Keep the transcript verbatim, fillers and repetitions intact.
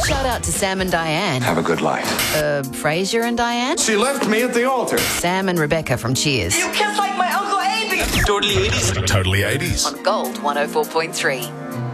Shout out to Sam and Diane. Have a good life. Uh, Frasier and Diane? She left me at the altar. Sam and Rebecca from Cheers. You kiss like my Uncle Avey. Totally eighties. Totally eighties. On Gold one oh four point three.